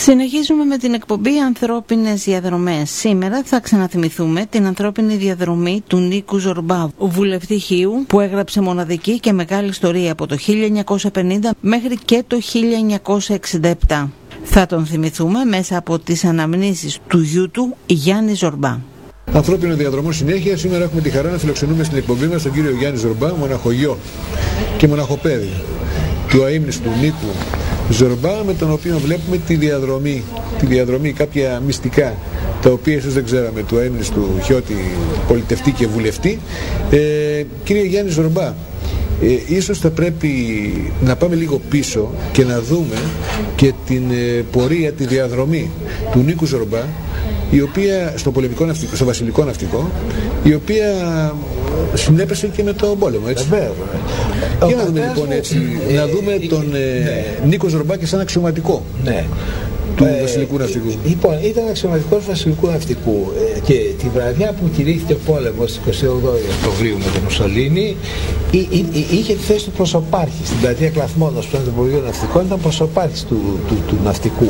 Συνεχίζουμε με την εκπομπή Ανθρώπινες Διαδρομές. Σήμερα θα ξαναθυμηθούμε την ανθρώπινη διαδρομή του Νίκου Ζορμπά, βουλευτή Χίου, που έγραψε μοναδική και μεγάλη ιστορία από το 1950 μέχρι και το 1967. Θα τον θυμηθούμε μέσα από τις αναμνήσεις του γιού του, Γιάννη Ζορμπά. Ανθρώπινο διαδρομό συνέχεια. Σήμερα έχουμε τη χαρά να φιλοξενούμε στην εκπομπή μας τον κύριο Γιάννη Ζορμπά, μοναχογιό και μοναχοπέδι του αείμνηστου Νίκου Ζορμπά, με τον οποίο βλέπουμε τη διαδρομή, κάποια μυστικά τα οποία ίσως δεν ξέραμε, του αείμνηστου Χιώτη, πολιτευτή και βουλευτή. Κύριε Γιάννη Ζορμπά, ίσως θα πρέπει να πάμε λίγο πίσω και να δούμε και την πορεία, τη διαδρομή του Νίκου Ζορμπά, η οποία στο πολεμικό ναυτικό, στο βασιλικό ναυτικό, η οποία συνέπεσε και με τον πόλεμο, έτσι. Για να δούμε λοιπόν έτσι, να δούμε τον Νίκο Ζορμπά και σαν αξιωματικό του βασιλικού ναυτικού. Λοιπόν, ήταν αξιωματικός βασιλικού ναυτικού και τη βραδιά που κηρύχθηκε ο πόλεμος στις 28 Οκτωβρίου με τον Μουσολίνη, είχε τη θέση του προσωπάρχη στην πλατεία Κλαθμόνος, που ήταν το Υπουργείο Ναυτικών, ήταν προσωπάρχης του ναυτικού.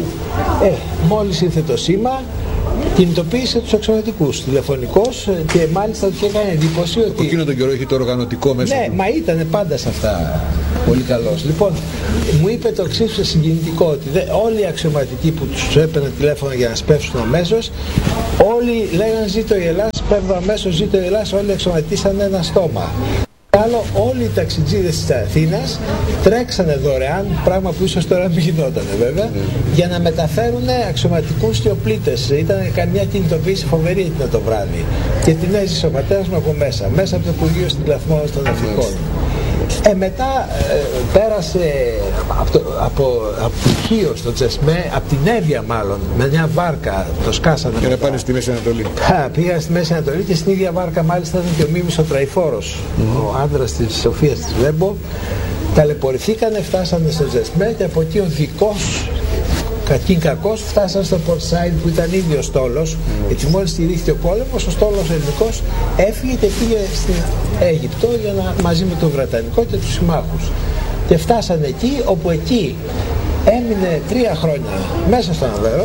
Μόλις ήρθε το σήμα, κινητοποίησε τους αξιωματικούς τηλεφωνικώς και μάλιστα του είχε κάνει εντύπωση ότι... Από εκείνο τον καιρό είχε το οργανωτικό μέσα. Ναι, μα ήταν πάντα σε αυτά πολύ καλός. Λοιπόν, μου είπε το εξής συγκινητικό, ότι όλοι οι αξιωματικοί που τους έπαιρναν τηλέφωνο για να σπεύσουν αμέσως, όλοι λέγαν ζήτω η Ελλάδα, σπέβδω αμέσως ζήτω η Ελλάδα, όλοι αξιωματήσαν ένα στόμα. Άλλο, όλοι οι ταξιτζίδες της Αθήνας τρέξανε δωρεάν, πράγμα που ίσως τώρα μην γινόταν βέβαια, για να μεταφέρουν αξιωματικούς και οπλίτες. Ήταν καμιά κινητοποίηση φοβερή εκείνο το βράδυ. Και την έζησε ο πατέρας μου από μέσα από το Υπουργείο στην Κλαθμόνα των Ναυτικών. Μετά πέρασε από Χίο στο Τσεσμέ, από την Εύβοια μάλλον, με μια βάρκα το σκάσανε. Για να πάνε στη Μέση Ανατολή. Πήγαν στη Μέση Ανατολή και στην ίδια βάρκα μάλιστα ήταν και ο Μίμης ο Τραϊφόρος, ο άντρας της Σοφίας της Λέμπο. Ταλαιπωρηθήκανε, φτάσανε στο Τσεσμέ και από εκεί ο δικός, κακός, φτάσαν στο Πορτσάιντ που ήταν ήδη ο στόλος, γιατί μόλις στηρίχθηκε ο πόλεμος, ο στόλος ελληνικός έφυγε και πήγε στην Αίγυπτο μαζί με τον Βρετανικό και τους συμμάχους. Και φτάσαν εκεί, όπου εκεί έμεινε 3 χρόνια μέσα στον Αβέροφ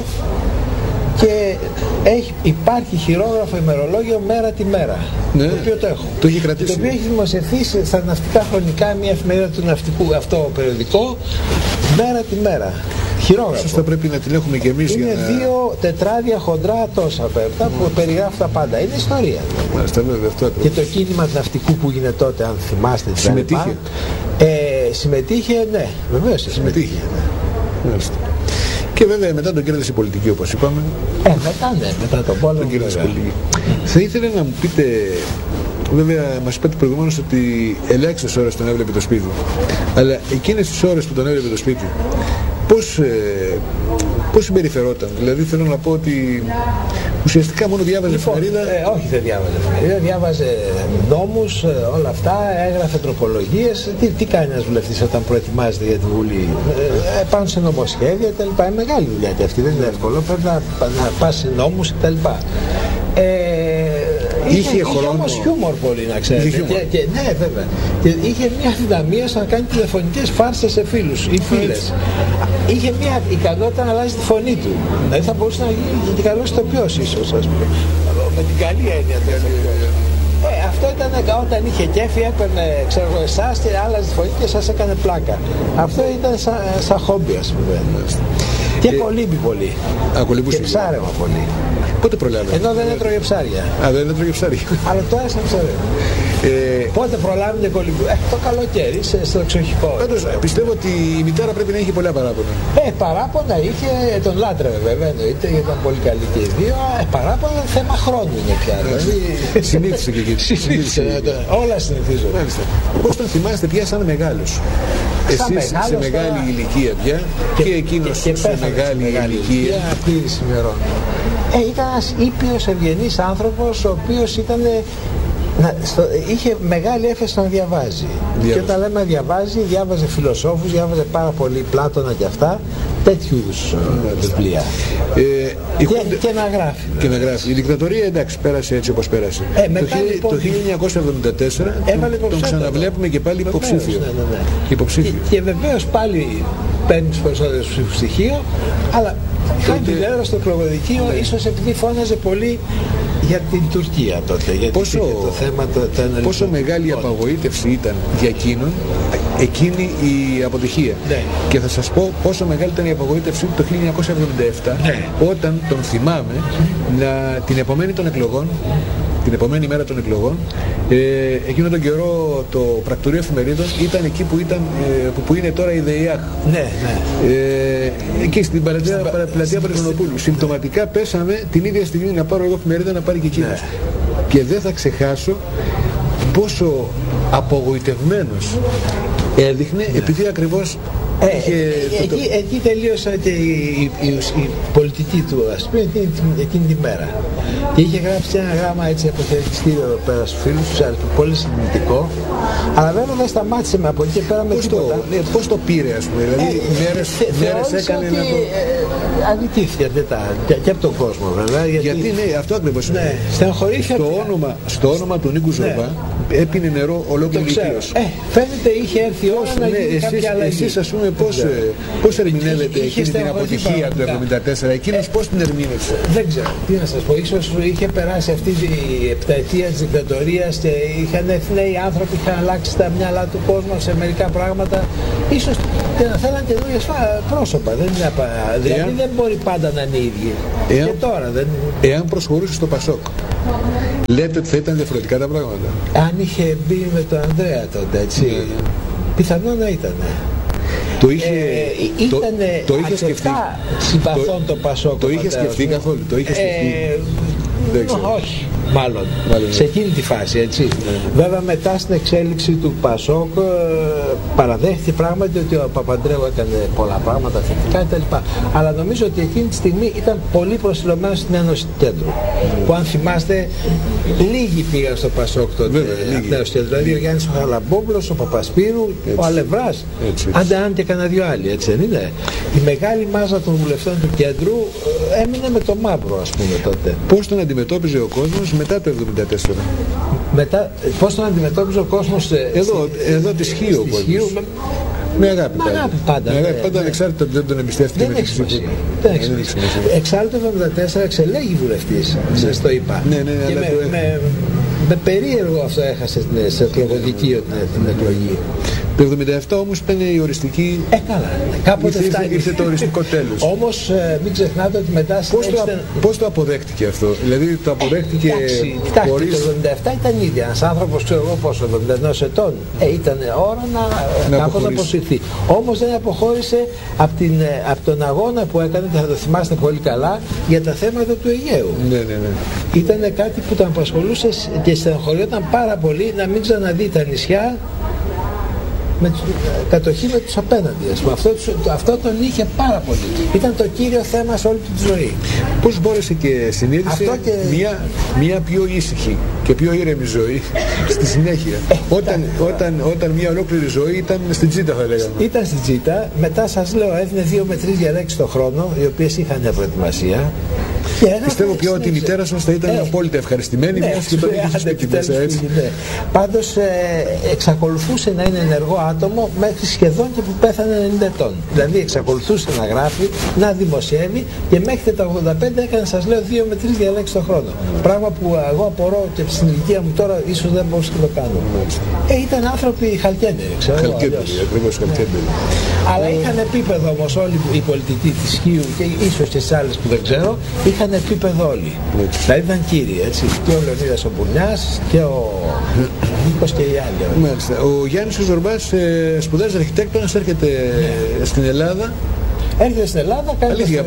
και υπάρχει χειρόγραφο ημερολόγιο μέρα τη μέρα, το οποίο το έχω. Το έχει κρατήσει. Το οποίο έχει δημοσιευθεί στα ναυτικά χρονικά, μια εφημερίδα του ναυτικού, αυτό περιοδικό, μέρα τη μέρα. Χειρόγραφο. Ίσως θα πρέπει να την έχουμε και εμείς. Είναι 2 τετράδια χοντρά τόσα πέφτα που περιγράφουν τα πάντα. Είναι ιστορία. Μάλιστα, βέβαια, αυτό και το κίνημα του ναυτικού που έγινε τότε, αν θυμάστε. Συμμετείχε. Συμμετείχε, ναι, βεβαίως συμμετείχε. Μάλιστα. Και βέβαια μετά τον κέρδισε η πολιτική, όπως είπαμε. Μετά τον πόλεμο. Τον κέρδισε η πολιτική. Θα ήθελα να μου πείτε, βέβαια μας είπατε προηγουμένως ότι ελάχιστες ώρες τον έβλεπε το σπίτι. Αλλά εκείνες τις ώρες που τον έβλεπε το σπίτι, πώς συμπεριφερόταν? Δηλαδή θέλω να πω ότι ουσιαστικά μόνο διάβαζε εφημερίδα. Όχι, δεν διάβαζε εφημερίδα, διάβαζε νόμους, όλα αυτά, έγραφε τροπολογίες. Τι κάνει ένας βουλευτής όταν προετοιμάζεται για τη Βουλή? Πάνω σε νομοσχέδια κτλ. Είναι μεγάλη δουλειά και αυτή, δεν είναι εύκολο, πρέπει να πας σε νόμους κτλ. Είχε όμως χιούμορ πολύ, να ξέρετε. Ναι, βέβαια. Και είχε μια δυναμία στο να κάνει τηλεφωνικές φάρσες σε φίλους ή φίλες. Είχε μια ικανότητα να αλλάζει τη φωνή του. Δηλαδή θα μπορούσε να γίνει και καλός ηθοποιός ίσως, ας πούμε. Με την καλή έννοια. Αυτό ήταν όταν είχε κέφι, έπαιρνε εσάς και άλλαζε τη φωνή και σας έκανε πλάκα. Αυτό ήταν σαν χόμπι, ας πούμε. Και κολύμπι πολύ. Και ψάρεμα πολύ. Πότε προλάβαινε? Ενώ δεν έτρωγε ψάρια. Δεν έτρωγε ψάρια. Αλλά τώρα σαν ψάρια. Πότε προλάβαινε κολυμπού? Το καλοκαίρι, στο εξοχικό. Πάντως πιστεύω ότι η μητέρα πρέπει να είχε πολλά παράπονα. Παράπονα είχε, τον λάτρευε βέβαια, εννοείται, γιατί ήταν πολύ καλή και οι δύο. Παράπονα θέμα χρόνου είναι πια. Συνήθισε και εκεί. Όλα συνηθίζονται. Πώς τον θυμάστε πια σαν μεγάλος? Εσείς σε μεγάλη ηλικία πια και εκείνος σε μεγάλη ηλικία. Ήταν ένας ήπιος ευγενής άνθρωπος, ο οποίος ήταν... είχε μεγάλη έφεση να διαβάζει. Και όταν λέμε διαβάζει, διάβαζε φιλοσόφους, διάβαζε πάρα πολύ Πλάτωνα και αυτά, τέτοιου είδους βιβλία. Και να γράφει. Και να γράφει. Η δικτατορία, εντάξει, πέρασε έτσι όπως πέρασε. Το 1974 τον ξαναβλέπουμε και πάλι υποψήφιο. Και βεβαίως πάλι παίρνει τους περισσότερους ψήφους στοιχείο, αλλά κάνει την έδρα στο εκλογοδικείο, ίσως επειδή φώναζε πολύ για την Τουρκία τότε. Γιατί το θέμα πόσο μεγάλη απαγοήτευση ήταν για εκείνον εκείνη η αποτυχία. Ναι. Και θα σας πω πόσο μεγάλη ήταν η απογοήτευσή του το 1977, όταν τον θυμάμαι την επομένη των εκλογών, την επομένη μέρα των εκλογών, εκείνο τον καιρό το πρακτορείο εφημερίδων ήταν εκεί που είναι τώρα η ΔΕΙΑΧ. Ναι. Εκεί στην πλατεία Παρικονοπούλου. Συμπτωματικά πέσαμε την ίδια στιγμή να πάρω εγώ εφημερίδα, να πάρει και εκείνος. Ναι. Και δεν θα ξεχάσω πόσο απογοητευμένος έδειχνε, επειδή ακριβώς εκεί τελείωσε και η πολιτική του, ας πούμε, εκείνη τη μέρα. Και είχε γράψει ένα γράμμα έτσι αποχαιρετιστήριο εδώ πέρα στους φίλους του, πολύ συγκινητικό. Αλλά βέβαια δεν σταμάτησε με από εκεί και πέρα με τίποτα. Πώς το πήρε, ας πούμε, δηλαδή μέρες έκανε να το... Αδικήθηκε αρκετά και από τον κόσμο βέβαια. Γιατί ναι, αυτό ακριβώς. Ναι, στενοχωρήθηκε. Στο όνομα του Νίκου Ζορμπά έπινε νερό ολόκληρη Κύπρος. Φαίνεται είχε έρθει η ώρα να γίνει κάποια αλλαγή. Εσείς, ας πούμε, πώς ερμηνεύετε εκείνη την αποτυχία του 1974, εκείνος πώς την ερμήνευσε? Δεν ξέρω, τι να σας πω, ίσως είχε περάσει αυτή η επταετία της δικτατορίας και είχαν έρθει νέοι άνθρωποι, είχαν αλλάξει τα μυαλά του κόσμου σε μερικά πράγματα, ίσως και να θέλαν καινούριες πρόσωπα. Δηλαδή δεν μπορεί πάντα να είναι οι ίδιοι. Και τώρα δεν... Εάν προσχωρούσε στο Πασόκ, λέτε ότι θα ήταν διαφορετικά τα πράγματα? Αν είχε μπει με τον Ανδρέα τότε, έτσι, πιθανόν να ήταν. Το είχε αρκετά συμπαθών το Πασόκ. Το είχε σκεφτεί καθόλου? Το είχε σκεφτεί? Όχι, μάλλον. Σε εκείνη τη φάση, έτσι. Βέβαια μετά στην εξέλιξη του Πασόκ παραδέχθηκε πράγματι ότι ο Παπαντρέου έκανε πολλά πράγματα θετικά κτλ. Αλλά νομίζω ότι εκείνη τη στιγμή ήταν πολύ προσιλωμένος στην Ένωση Κέντρου. Που αν θυμάστε, λίγοι πήγαν στο Πασόκ τότε. Δηλαδή ο Γιάννης ο Χαραλαμπόπουλος, ο Παπασπύρου, ο Αλευράς. Αν και κανένα δυο άλλοι, έτσι δεν είναι? Η μεγάλη μάζα των βουλευτών του Κέντρου έμεινε με το μαύρο, ας πούμε, τότε. Πώς τον αντιμετώπιζε ο κόσμος μετά το 1974? Πώς τον αντιμετώπιζε ο κόσμος εδώ τη Σχίου ο κόσμος? Με αγάπη πάντα. Με αγάπη πάντα, ανεξάρτητα ότι δεν τον εμπιστεύτηκε. Δεν έχει σημασία. Εξάλλου το 1974 εξελέγει βουλευτής, σας το είπα. Ναι, με περίεργο αυτό έχασε σε εκλογοδικείο την εκλογή. Το 1977 όμως ήταν η οριστική... Καλά, κάποτε ήρθε το οριστικό τέλος. Όμως μην ξεχνάτε ότι μετά... Πώς το αποδέχτηκε αυτό? Δηλαδή το αποδέχτηκε χωρίς... Το 1977 ήταν ήδη ένας άνθρωπος, ξέρω εγώ πόσο, 71 ετών. Ήταν ώρα να αποσυρθεί. Όμως δεν αποχώρησε από τον αγώνα που έκανε, και θα το θυμάστε πολύ καλά, για τα θέματα του Αιγαίου. Ναι. Ήταν κάτι που τον απασχολούσε και στενοχωριόταν πάρα πολύ να μην ξαναδεί τα νησιά με κατοχή με τους απέναντι. Αυτό τον είχε πάρα πολύ. Ήταν το κύριο θέμα σε όλη τη ζωή. Πώς μπόρεσε και συνείδησε μια πιο ήσυχη και πιο ήρεμη ζωή στη συνέχεια? Όταν μια ολόκληρη ζωή ήταν στην τσίτα, θα λέγαμε. Ήταν στην τσίτα. Μετά σας λέω έδινε 2 με 3 διαλέξεις το χρόνο, οι οποίες είχαν μια προετοιμασία. Πιστεύω πια ότι η μητέρα σας θα ήταν απόλυτα ευχαριστημένη, μιας και πέρα στο σπίτι μας, έτσι. Πάντως εξακολουθούσε να είναι ενεργό άτομο μέχρι σχεδόν και που πέθανε 90 ετών. Δηλαδή εξακολουθούσε να γράφει, να δημοσιεύει και μέχρι τα 85 έκανε, σας λέω, 2 με 3 διαλέξεις το χρόνο. Πράγμα που εγώ απορώ και στην ηλικία μου τώρα ίσως δεν μπορούσα να το κάνω. Ήταν άνθρωποι χαλκέντεροι, ξέρω. Χαλκέντεροι, ακριβώς χαλκέντεροι. Αλλά είχαν επίπεδο όμως όλοι οι πολιτικοί της Χίου και ίσως και στις άλλες που δεν ξέρω, είχαν επίπεδο όλοι. Δηλαδή ήταν κύριοι, έτσι. Και ο Λεωνίδας ο Μπουρνιάς και ο Νίκος και οι άλλοι. Μάλιστα. Ο Γιάννης ο Ζορμπάς σπουδάζει αρχιτέκτονας, έρχεται στην Ελλάδα. Έρχεται στην Ελλάδα, κάνει αλήθεια,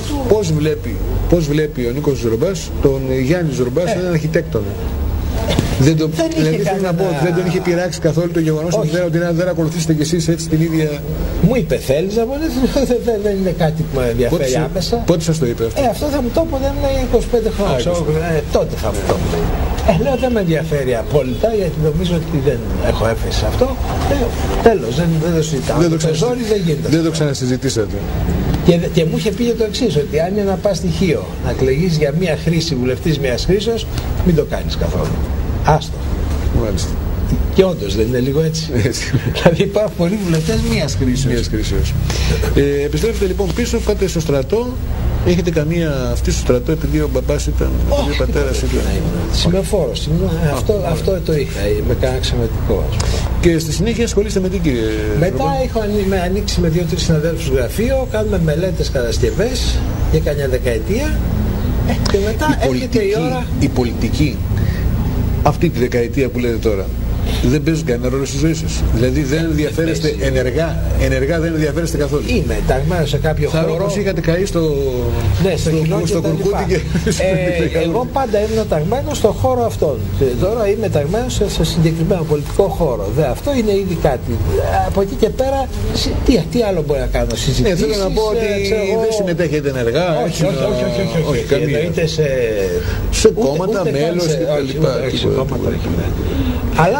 πώς βλέπει ο Νίκος Ζορμπάς τον Γιάννη Ζορμπά σαν έναν αρχιτέκτονα? Δεν τον είχε πειράξει καθόλου το γεγονός ότι δεν ακολουθήσετε κι εσείς έτσι την ίδια... Μου είπε, θέλεις να μπορεί, δεν είναι κάτι που με ενδιαφέρει άμεσα. Πότε σας το είπε αυτό? Αυτό θα μου το πω, δεν είναι 25 χρόνια. Τότε θα μου το πει. Λέω δεν με ενδιαφέρει απόλυτα, γιατί νομίζω ότι δεν έχω έφεση σε αυτό. Τέλος, δεν το συζητάω. Δεν το ξανασυζητήσατε. Και μου είχε πει το εξής, ότι αν είναι να πας στοιχείο να εκλεγείς για μία χρήση βουλευτής μιας χρήσεως, μην το κάνεις καθόλου. Άστο. Μάλιστα. Και όντως δεν είναι λίγο έτσι. Δηλαδή υπάρχουν πολλοί βουλευτές μίας κρίσεως. Επιστρέφετε λοιπόν πίσω, πάτε στο στρατό. Έχετε καμία αυτή στο στρατό επειδή ο μπαμπάς ήταν, ο πατέρας ήταν? Σημεοφόρος. Αυτό το είχα, με κανένα εξαιρετικό. Και στη συνέχεια ασχολείστε με τι, κύριε? Μετά με ανοίξει με 2-3 συναδέλφους γραφείο, κάνουμε μελέτες, κατασκευές για καμιά δεκαετία. Και μετά έρχεται η ώρα. Η πολιτική, αυτή τη δεκαετία που λέτε τώρα, δεν παίζουν κανένα ρόλο στη ζωή σας? Δηλαδή δεν ενδιαφέρεστε ενεργά δεν ενδιαφέρεστε καθόλου? Είμαι ταγμένος σε κάποιο χώρο. Όπως είχατε καεί στο κουρκούτι εγώ πάντα ήμουν ταγμένος στον χώρο αυτόν. Τώρα είμαι ταγμένος σε συγκεκριμένο πολιτικό χώρο. Αυτό είναι ήδη κάτι. Από εκεί και πέρα, τι άλλο μπορεί να κάνω? Συζητήσεις? Θέλω να πω ότι δεν συμμετέχετε ενεργά. Όχι. Εννοείται σε κόμματα, μέλος κτλ. Αλλά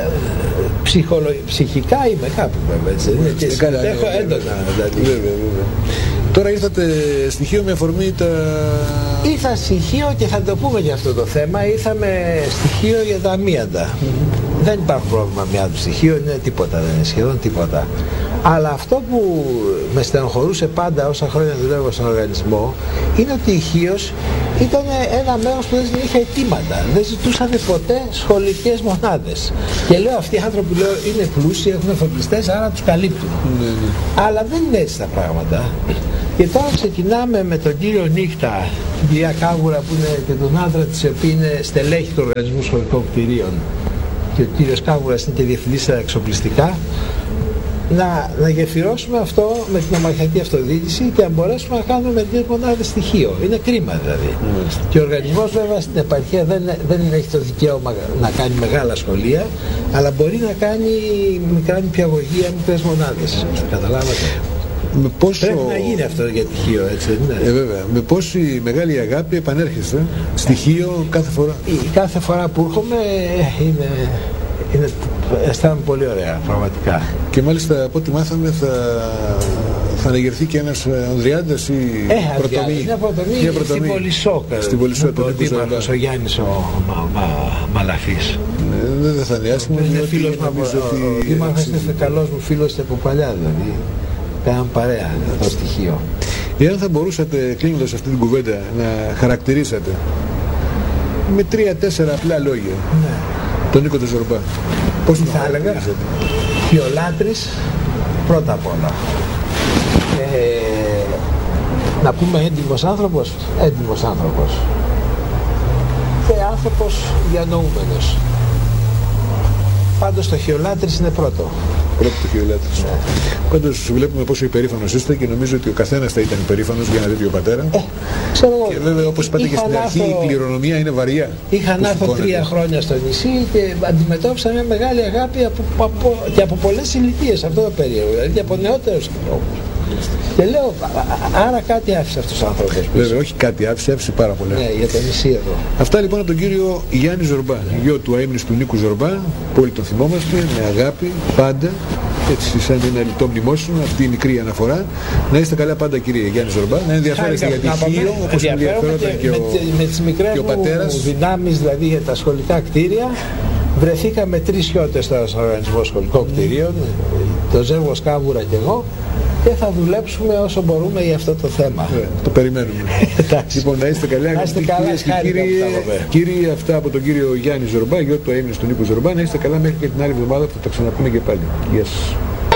ψυχικά είμαι κάπου, βέβαια, έτσι. Και συμμετέχω έντονα. Βέβαια. Τώρα ήρθατε στοιχείο με αφορμή τα... Ήρθα στοιχείο και θα το πούμε για αυτό το θέμα. Ήρθαμε στοιχείο για τα αμίαντα. Δεν υπάρχει πρόβλημα με άλλο στοιχείο, είναι τίποτα, δεν είναι σχεδόν τίποτα. Αλλά αυτό που με στενοχωρούσε πάντα όσα χρόνια δουλεύω στον οργανισμό είναι ότι η Χίος ήταν ένα μέρος που δεν είχε αιτήματα. Δεν ζητούσαν ποτέ σχολικές μονάδες. Και λέω, αυτοί οι άνθρωποι είναι πλούσιοι, έχουν εφοπλιστές, άρα τους καλύπτουν. Αλλά δεν είναι έτσι τα πράγματα. Και τώρα ξεκινάμε με τον κύριο Νύχτα, την κυρία Κάβουρα που είναι και τον άντρα της, που είναι στελέχη του Οργανισμού Σχολικών Κτηρίων. Και ο κύριος Κάβουρας είναι και διευθυντής στα εξοπλιστικά. Να γεφυρώσουμε αυτό με την ομαρχιακή αυτοδιοίκηση και να μπορέσουμε να κάνουμε μερικές μονάδες στοιχείο. Είναι κρίμα δηλαδή. Και ο οργανισμός βέβαια στην επαρχία δεν έχει το δικαίωμα να κάνει μεγάλα σχολεία, αλλά μπορεί να κάνει μικρά νηπιαγωγεία, μικρές μονάδες. Καταλάβατε? Πρέπει να γίνει αυτό για τυχείο, έτσι δεν είναι? Βέβαια. Με πόση μεγάλη αγάπη επανέρχεστε στοιχείο κάθε φορά? Κάθε φορά που έρχομαι αισθάνομαι πολύ ωραία, πραγματικά. Και μάλιστα από ό,τι μάθαμε θα αναγερθεί και ένας Ανδριάντας ή πρωτομή? Είναι πρωτομή στην Πολυσόκα. Στην Πολυσόκα, ο δήμαρχος, ο Γιάννης ο Μαλαφής. Δεν θα είναι άσχημο. Ο δήμαρχος είναι καλός μου φίλος από παλιά, δηλαδή. Κάναν παρέα το στοιχείο. Εάν θα μπορούσατε, κλείνοντας αυτή την κουβέντα, να χαρακτηρίσατε με 3-4 απλά λόγια τον Νίκο τον Ζορμπά, πώς θα έλεγα? Χιολάτρης πρώτα απ' όλα. Να πούμε έντιμος άνθρωπος και άνθρωπος διανοούμενος. Πάντως το Χιολάτρης είναι πρώτο. Πρώτο το Χιολάτρης. Πάντως βλέπουμε πόσο υπερήφανος είστε και νομίζω ότι ο καθένας θα ήταν υπερήφανος για ένα τέτοιο πατέρα. Και βέβαια, όπως είπατε και στην αρχή, η κληρονομιά είναι βαριά. Είχα να έρθω 3 χρόνια στο νησί και αντιμετώπισα μια μεγάλη αγάπη και από πολλές ηλικίες, αυτό το περίεργο, δηλαδή και από νεότερους ανθρώπους. Και λέω, άρα κάτι άφησε αυτός ο άνθρωπος. Βέβαια, όχι κάτι άφησε πάρα πολλά. Ναι, για το νησί εδώ. Αυτά λοιπόν από τον κύριο Γιάννη Ζορμπά, γιο του αείμνηστου Νίκου Ζορμπά, που όλοι τον θυμόμαστε, με αγάπη, πάντα, έτσι σαν ένα λιτό μνημόσυνο, αυτή η μικρή αναφορά. Να είστε καλά πάντα, κύριε Γιάννη Ζορμπά, να ενδιαφέρεστε για τη Χίο, όπως ενδιαφέρονταν και με τις μικρές μου δυνάμεις, δηλαδή για τα σχολικά κτίρια. Βρεθήκαμε 3 χιώτες τώρα στον Οργανισμό Σχολικών Κτηρίων, το Ζεύγος Κάβουρα και εγώ, και θα δουλέψουμε όσο μπορούμε για αυτό το θέμα. Το περιμένουμε. Λοιπόν, να είστε καλά. Κύριοι, αυτά από τον κύριο Γιάννη Ζορμπά, γιο του αείμνηστου Νίκου Ζορμπά. Να είστε καλά μέχρι και την άλλη εβδομάδα που θα τα ξαναπούμε και πάλι. Γεια σας.